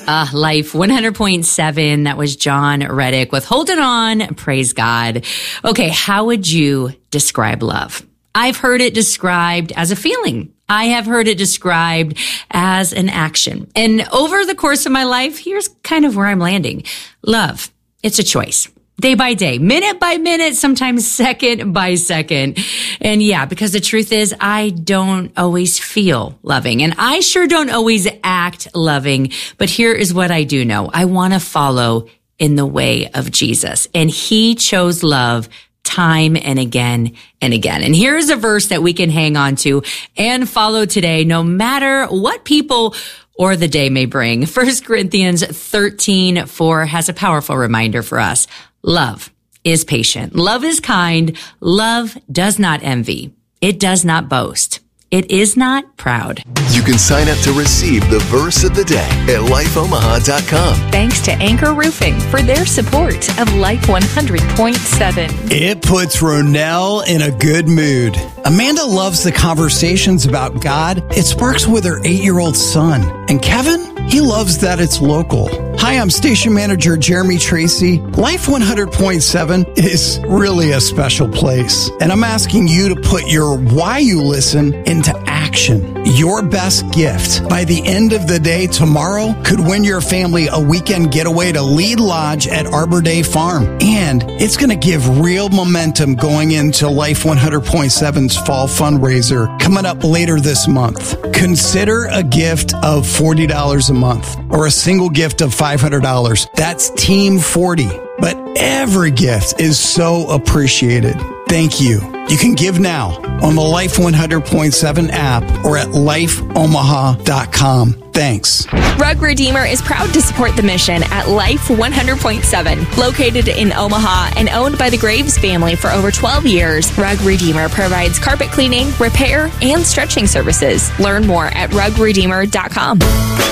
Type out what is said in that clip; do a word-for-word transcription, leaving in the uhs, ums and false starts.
Uh, Life one hundred point seven. That was John Reddick with Holding On. Praise God. Okay, how would you describe love? I've heard it described as a feeling. I have heard it described as an action. And over the course of my life, here's kind of where I'm landing. Love, it's a choice. Day by day, minute by minute, sometimes second by second. And yeah, because the truth is, I don't always feel loving, and I sure don't always act loving. But here is what I do know. I want to follow in the way of Jesus, and he chose love time and again and again. And here's a verse that we can hang on to and follow today, no matter what people or the day may bring. First Corinthians thirteen four has a powerful reminder for us. Love is patient. Love is kind. Love does not envy. It does not boast. It is not proud. You can sign up to receive the verse of the day at life omaha dot com. Thanks to Anchor Roofing for their support of Life one hundred point seven. It puts Ronell in a good mood. Amanda loves the conversations about God it sparks with her eight-year-old son. And Kevin, he loves that it's local. Hi, I'm station manager Jeremy Tracy. Life one hundred point seven is really a special place. And I'm asking you to put your why you listen into action. Your best gift by the end of the day tomorrow could win your family a weekend getaway to Lead Lodge at Arbor Day Farm. And it's going to give real momentum going into Life one hundred point seven's fall fundraiser coming up later this month. Consider a gift of forty dollars a month or a single gift of five hundred dollars. That's Team forty. But every gift is so appreciated. Thank you. You can give now on the Life one hundred point seven app or at life omaha dot com. Thanks. Rug Redeemer is proud to support the mission at Life one hundred point seven. Located in Omaha and owned by the Graves family for over twelve years, Rug Redeemer provides carpet cleaning, repair, and stretching services. Learn more at rug redeemer dot com.